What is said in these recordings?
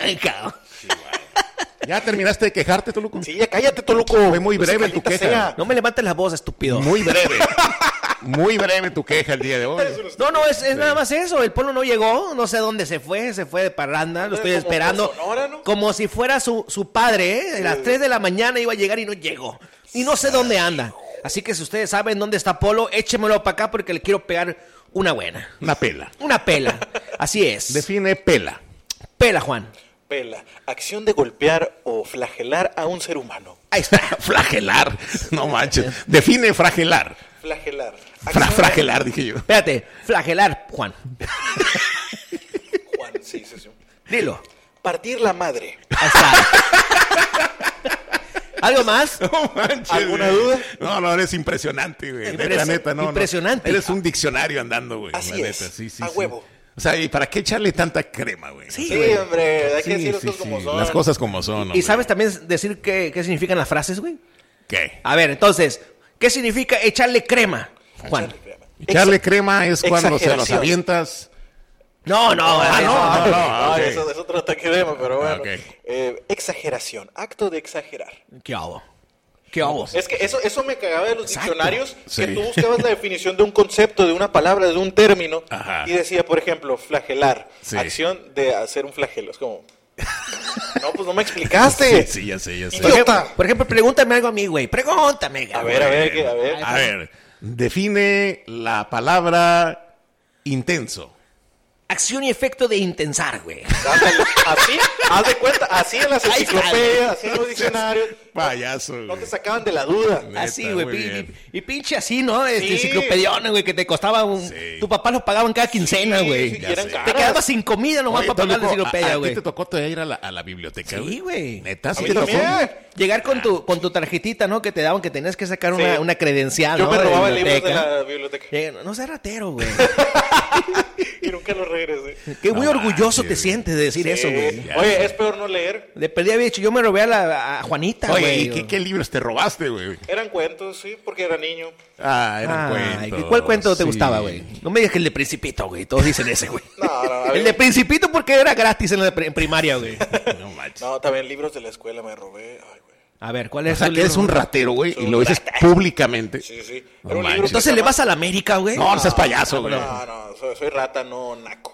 cabrón. Sí, güey. ¿Ya terminaste de quejarte, Toluco? Sí, ya cállate, Toluco. Fue muy breve tu queja. Sea. No me levantes la voz, estúpido. Muy breve. Muy breve tu queja el día de hoy. No, es nada más eso. El Polo no llegó, no sé dónde se fue de parranda, lo estoy esperando. Sonora, ¿no? Como si fuera su padre, ¿eh? A las 3 de la mañana iba a llegar y no llegó. Y no sé dónde anda. Así que si ustedes saben dónde está Polo, échemelo para acá porque le quiero pegar una buena. Una pela. Una pela. Así es. Define pela. Pela, Juan. Pela. Acción de golpear o flagelar a un ser humano. Ahí está. Flagelar. No manches. Define fragelar. Flagelar. Fragelar, dije yo. Espérate. Flagelar, Juan. Juan, sí. Dilo. Partir la madre. Ahí está. ¿Algo más? No manches. ¿Alguna güey. duda? No, eres impresionante, güey. Neta, no. Impresionante. Eres un diccionario andando, güey. Así la es. neta. Sí, A huevo. O sea, ¿y para qué echarle tanta crema, güey? Sí, Sí, güey. hombre, hay que Sí, decir las sí, cosas como sí. son. Las cosas como son, ¿Y hombre. sabes también decir qué significan las frases, güey? ¿Qué? A ver, entonces, ¿qué significa echarle crema, Juan? Echarle crema. Echarle crema es cuando se los exageración. avientas. No. no, ok. Eso es otro ataque de pero bueno. Ok. Exageración, acto de exagerar. ¿Qué hago? ¿Qué hago? Es que eso me cagaba de los Exacto. diccionarios, Sí. que tú buscabas la definición de un concepto, de una palabra, de un término, Ajá. y decía, por ejemplo, flagelar, Sí. acción de hacer un flagelo. Es como, no, pues no me explicaste. Sí, ya sé. Idiota. Por ejemplo, pregúntame algo a mí, güey. Pregúntame. A ver. A ver, define la palabra intenso. Acción y efecto de intensar, güey. Ándale, así, haz de cuenta, así en las Ahí está. enciclopedias, así en los diccionarios. Payaso, No güey. te sacaban de la duda. Neta, Así, güey. muy bien. Y pinche así, ¿no? Sí. Enciclopedión, güey, que te costaba Sí. Tu papá los pagaban cada quincena, güey. Sí, y Ya eran sé. Te caras. quedabas sin comida nomás Oye, para pagar la Toluco, enciclopedia, ¿a güey. ti te tocó todavía ir a la biblioteca, güey? Sí, güey. ¿Neta? ¿Sí A mí te tocó? también. Llegar con tu tarjetita, ¿no? Que te daban que tenías que sacar Sí. una credencial, Yo ¿no? me de robaba libros de biblioteca. la biblioteca No seas ratero, güey. y nunca los regresé. Qué muy No orgulloso manches, te sientes de decir eso, güey. Ya. Oye, es peor no leer. Le perdí había dicho, yo me robé a Juanita, Oye, güey. ¿y qué libros te robaste, güey? Eran cuentos, sí, porque era niño. Ah, eran Ay, cuentos. ¿cuál cuento te sí. gustaba, güey? No me digas que el de Principito, güey. Todos dicen ese, güey. No, a El ver. de Principito porque era gratis en primaria, güey. No manches. No, también libros de la escuela me robé. Ay, güey. A ver, ¿cuál O es sea, tu que eres libro? un ratero, güey, Soy y un lo dices ratero. públicamente. Sí. No Era un manches. libro. Entonces le vas a la América, güey. No, no seas payaso, güey. No, soy rata, no naco.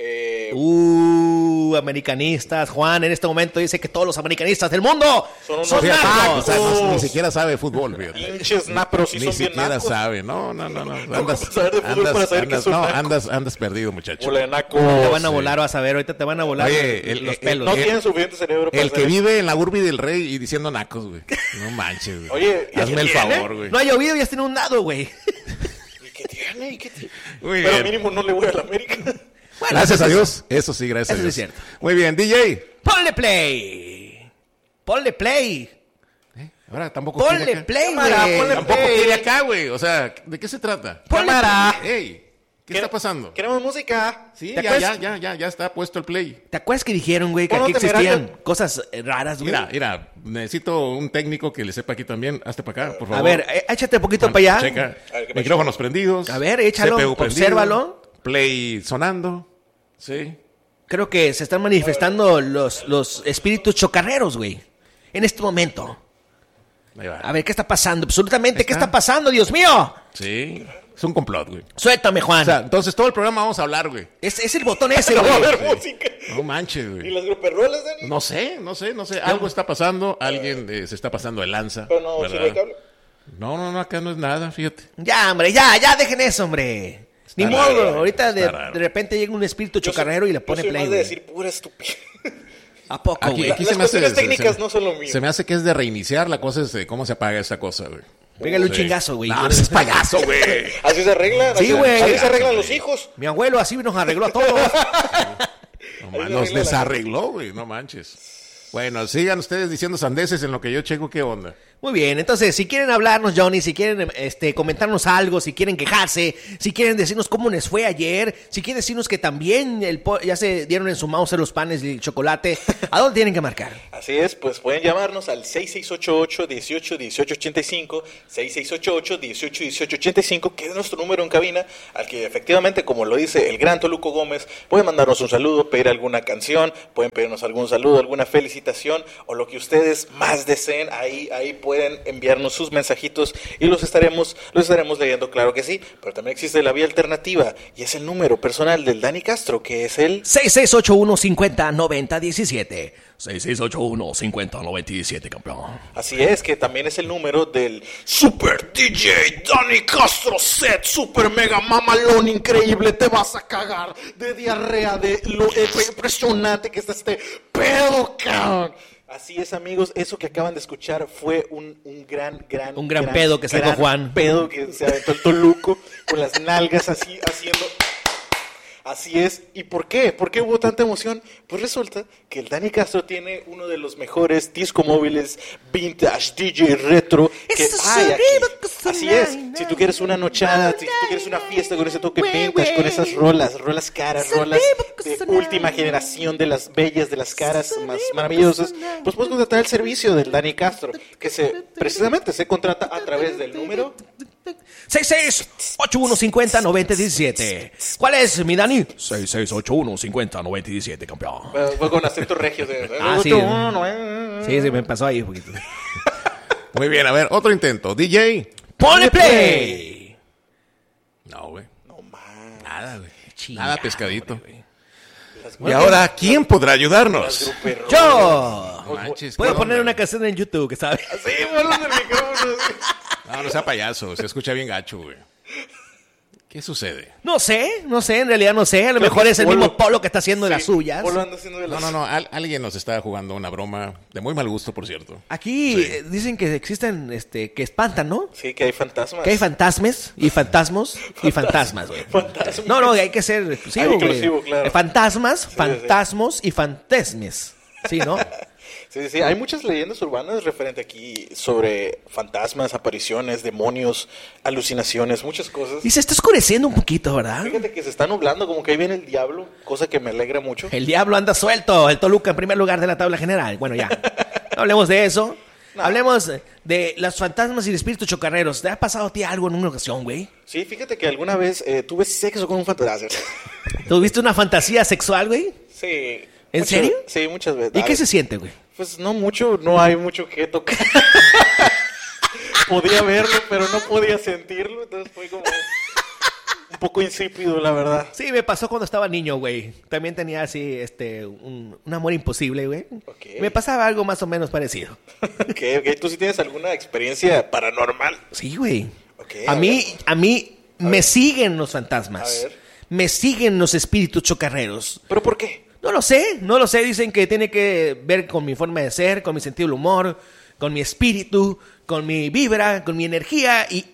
Americanistas. Juan en este momento dice que todos los americanistas del mundo Son unos son Fíjate, nacos. o sea, ni siquiera sabe de fútbol, fíjate. Pinches napros, sí Ni son bien siquiera nacos. sabe. No. Andas, saber de fútbol para saber que es un naco. andas perdido, muchacho. Bola de naco. Te van a Sí. volar, vas a ver. Ahorita te van a volar Oye, los pelos. No tienen suficiente cerebro para El que hacer eso. vive en la urbi del rey y diciendo nacos, güey. No manches, güey. Oye, ¿y hazme qué el tiene? favor, güey. No ha llovido y has tenido un dado, güey. ¿Y qué tiene? ¿Y qué tiene? Muy Pero bien. mínimo no le voy a la América. Bueno, Gracias eso a sí- Dios. Eso sí, gracias Eso a sí Dios. es cierto. Muy bien, DJ. Ponle play. Ponle play. Ahora tampoco quiere Ponle acá. play, Cámara, güey. ponle Tampoco play. quiere acá, güey. O sea, ¿de qué se trata? Ponle Cámara. Ey, ¿qué está pasando? Queremos música. Sí, ¿Te ya acuerdas? está puesto el play. ¿Te acuerdas que dijeron, güey, que Ponlo aquí temerario. existían cosas raras, güey? Mira, necesito un técnico que le sepa aquí también. Hazte para acá, por favor. A ver, échate un poquito para allá. Checa. A ver, ¿qué Micrófonos prendidos. A ver, échalo, CPU prendido, obsérvalo. Play sonando. Sí. Creo que se están manifestando los espíritus chocarreros, güey. En este momento. Ahí va. A ver, ¿qué está pasando? Absolutamente, ¿qué Está. está pasando, Dios mío? Sí. Es un complot, güey. Suéltame, Juan. O sea, entonces todo el programa vamos a hablar, güey. Es el botón ese, No va a güey. haber música. No manches, ¿Y güey. las gruperrolas, Dani? No sé. Algo está pasando. Alguien se está pasando de lanza. Pero no, ¿verdad? sirve el cable. No, acá no es nada, fíjate. Ya, hombre, ya, dejen eso, hombre. Ni Está modo, raro, ahorita de está raro. repente llega un espíritu Yo chocarrero y le yo pone soy play, más de güey. decir pura estupidez. ¿A poco, Aquí, güey? aquí Las se me hace. cuestiones técnicas no son lo mío. Se me hace que es de reiniciar. La cosa es de cómo se apaga esa cosa, güey. Pégale un Sí. chingazo, güey. No, ese es payaso, güey. Así se arreglan. Sí, así- güey. Así se arreglan los hijos. Mi abuelo así nos arregló a todos. Nos desarregló, güey. No manches. Bueno, sigan ustedes diciendo sandeces en lo que yo checo qué onda. Muy bien, entonces, si quieren hablarnos, Johnny, si quieren comentarnos algo, si quieren quejarse, si quieren decirnos cómo les fue ayer, si quieren decirnos que también ya se dieron en su mouse los panes y el chocolate, ¿a dónde tienen que marcar? Así es, pues pueden llamarnos al 6688-181885, 6688-181885, que es nuestro número en cabina, al que efectivamente, como lo dice el gran Toluco Gómez, pueden mandarnos un saludo, pedir alguna canción, pueden pedirnos algún saludo, alguna felicitación, o lo que ustedes más deseen, ahí pueden enviarnos sus mensajitos y los estaremos leyendo, claro que sí, pero también existe la vía alternativa, y es el número personal del Dani Castro, que es el 6681-509017. 6681-5097, campeón. Así es, que también es el número del Super DJ Dani Castro Set, super mega mamalón increíble, te vas a cagar de diarrea, de lo impresionante que está este pedo, cabrón. Así es, amigos, eso que acaban de escuchar fue un gran pedo que sacó Juan. Pedo que se aventó el Toluco con las nalgas así haciendo. Así es. ¿Y por qué? ¿Por qué hubo tanta emoción? Pues resulta que el Dani Castro tiene uno de los mejores disco móviles vintage, DJ retro que hay aquí. Así es. Si tú quieres una nochada, si tú quieres una fiesta con ese toque vintage, con esas rolas caras, rolas de última generación, de las bellas, de las caras más maravillosas, pues puedes contratar el servicio del Dani Castro, que precisamente se contrata a través del número 6681-509017. ¿Cuál es, mi Dani? 6681-509017, campeón. Fue con acento regio. Sí, me pasó ahí un poquito. Muy bien, a ver, otro intento. DJ. ¡Ponle play! No, güey. No más. Nada, güey. Chingado, Nada pescadito. güey. Y ahora, ¿quién podrá ayudarnos? ¡Yo! No manches, Puedo ¿qué poner onda? una canción en YouTube, que sabe. Sí, vuelos del micrófono. No sea payaso, se escucha bien gacho, güey. ¿Qué sucede? No sé, en realidad no sé. A lo mejor es el mismo Polo que está haciendo de las suyas. Polo anda haciendo de las No, alguien nos está jugando una broma de muy mal gusto, por cierto. Aquí dicen que existen, que espantan, ¿no? Sí, que hay fantasmas. Que hay fantasmas y fantasmos y fantasmas, güey. Fantasmas. No, hay que ser exclusivo, inclusivo, güey. claro. Fantasmas, fantasmos y fantesmes. Sí, ¿no? Sí, hay muchas leyendas urbanas referente aquí sobre fantasmas, apariciones, demonios, alucinaciones, muchas cosas. Y se está oscureciendo un poquito, ¿verdad? Fíjate que se está nublando, como que ahí viene el diablo, cosa que me alegra mucho. El diablo anda suelto. El Toluca en primer lugar de la tabla general. Bueno, ya. No hablemos de eso. No. Hablemos de los fantasmas y el espíritu chocarreros. ¿Te ha pasado a ti algo en una ocasión, güey? Sí, fíjate que alguna vez tuve sexo con un fantasma. ¿Tuviste una fantasía sexual, güey? Sí. ¿En serio? Sí, muchas veces. ¿Y qué se siente, güey? Pues no mucho, no hay mucho que tocar. Podía verlo, pero no podía sentirlo, entonces fue como un poco insípido, la verdad. Sí, me pasó cuando estaba niño, güey. También tenía así, un amor imposible, güey. Ok. Me pasaba algo más o menos parecido. Ok, ¿tú sí tienes alguna experiencia paranormal? Sí, güey. Ok, A mí me siguen los fantasmas. A ver. Me siguen los espíritus chocarreros. ¿Pero por qué? No lo sé. Dicen que tiene que ver con mi forma de ser, con mi sentido del humor, con mi espíritu, con mi vibra, con mi energía y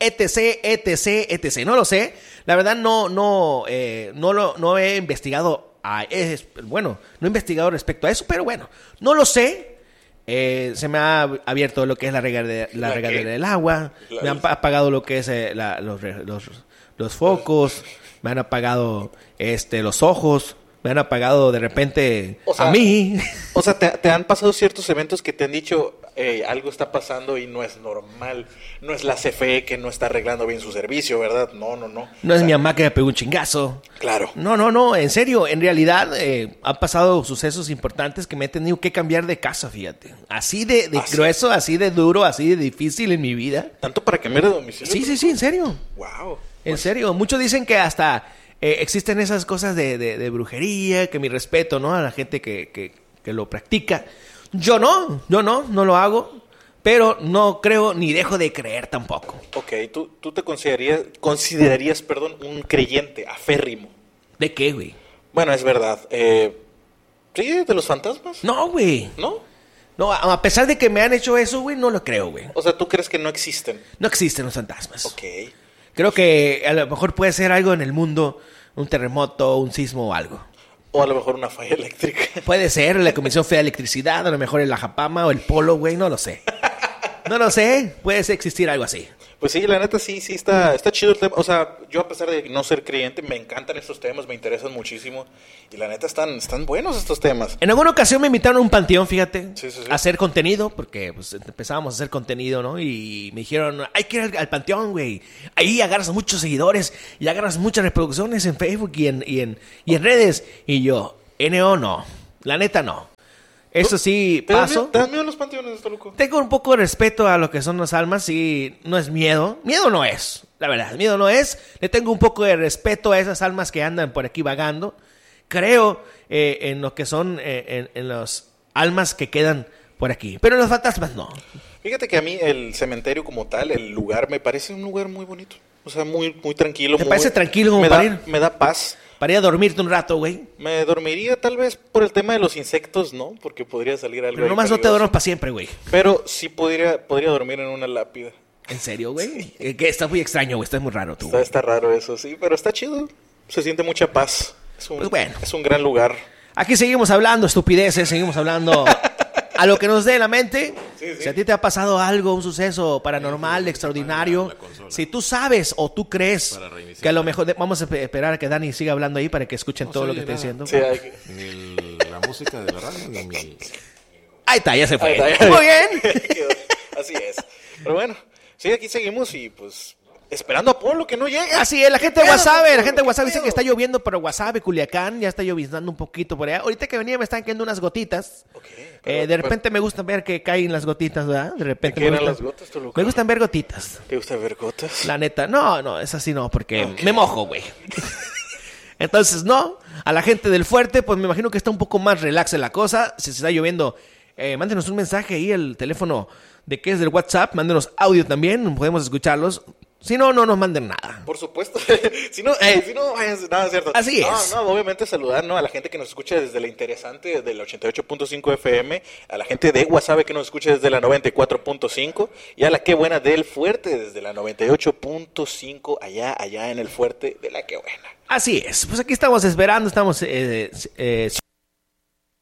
etc. No lo sé. La verdad no he investigado. No he investigado respecto a eso, pero bueno, no lo sé. Se me ha abierto lo que es la regadera del agua. Me han apagado lo que es los focos. Me han apagado los ojos. Me han apagado de repente a mí. O sea, te han pasado ciertos eventos que te han dicho algo está pasando y no es normal. No es la CFE que no está arreglando bien su servicio, ¿verdad? No. No es mi mamá que me pegó un chingazo. Claro. No, en serio. En realidad han pasado sucesos importantes que me he tenido que cambiar de casa, fíjate. Así de grueso, así de duro, así de difícil en mi vida. ¿Tanto para cambiar de domicilio? Sí, en serio. Wow. En serio. Muchos dicen que hasta existen esas cosas de brujería, que mi respeto, ¿no? A la gente que lo practica. Yo no lo hago, pero no creo ni dejo de creer tampoco. Ok, ¿tú te considerarías, un creyente aférrimo? ¿De qué, güey? Bueno, es verdad. ¿Sí? ¿De los fantasmas? No, güey. ¿No? No, a pesar de que me han hecho eso, güey, no lo creo, güey. O sea, ¿tú crees que no existen? No existen los fantasmas. Ok. Creo que a lo mejor puede ser algo en el mundo, un terremoto, un sismo o algo. O a lo mejor una falla eléctrica. Puede ser la Comisión Federal de Electricidad, a lo mejor el Ajapama o el Polo, güey, no lo sé. No lo sé, puede existir algo así. Pues sí, la neta sí está chido el tema. O sea, yo a pesar de no ser creyente, me encantan estos temas, me interesan muchísimo. Y la neta están buenos estos temas. En alguna ocasión me invitaron a un panteón, fíjate, Sí. a hacer contenido, porque pues empezábamos a hacer contenido, ¿no? Y me dijeron, hay que ir al panteón, güey. Ahí agarras muchos seguidores y agarras muchas reproducciones en Facebook y en redes. Y yo, no, la neta no. Eso sí, paso. ¿Te dan miedo los panteones, Toluco? Tengo un poco de respeto a lo que son las almas y no es miedo. Miedo no es, la verdad. Miedo no es. Le tengo un poco de respeto a esas almas que andan por aquí vagando. Creo en lo que son en las almas que quedan por aquí. Pero en los fantasmas no. Fíjate que a mí el cementerio como tal, el lugar, me parece un lugar muy bonito. O sea, muy tranquilo. ¿Te parece tranquilo como para ir? Me da paz. Para ir a dormirte un rato, güey. Me dormiría tal vez por el tema de los insectos, ¿no? Porque podría salir algo Pero ahí nomás no te peligroso. duermas para siempre, güey. Pero sí podría dormir en una lápida. ¿En serio, güey? Que está muy extraño, güey. Está muy raro tú. Está raro eso, sí, pero está chido. Se siente mucha paz. Pues bueno. Es un gran lugar. Aquí seguimos hablando estupideces, seguimos hablando a lo que nos dé la mente. Sí. Si a ti te ha pasado algo, un suceso paranormal, extraordinario, si tú sabes o tú crees que a lo mejor... Vamos a esperar a que Dani siga hablando ahí para que escuchen No todo se lo que oye está nada. diciendo. Sí, Ni la música de la radio, ni mi... Ahí está, ya se fue. Ahí está. Muy bien. quedó. Así es. Pero bueno, sí, aquí seguimos y pues esperando a Polo que no llega. Así es, la gente de ¿Qué WhatsApp, pedo, la gente de WhatsApp qué dice pedo? que está lloviendo por WhatsApp, Culiacán, ya está lloviznando un poquito por allá. Ahorita que venía me están cayendo unas gotitas. Ok, pero, De repente me gusta ver que caen las gotitas, ¿verdad? De repente ¿qué me eran gusta- las gotas, Toluca? Me gustan ver gotitas. ¿Te gusta ver gotas? La neta, no, es así no, porque me mojo, güey. Entonces, no, a la gente del fuerte, pues me imagino que está un poco más relax en la cosa. Si se está lloviendo, mándenos un mensaje ahí, el teléfono de que es del WhatsApp, mándenos audio también, podemos escucharlos. Si no, no nos manden nada. Por supuesto. si no, váyanse, nada, es cierto. Así es. No, obviamente saludar, ¿no? A la gente que nos escucha desde la interesante del 88.5 FM, a la gente de Guasave que nos escucha desde la 94.5 y a la que buena del fuerte desde la 98.5 allá en el fuerte de la que buena. Así es, pues aquí estamos esperando, estamos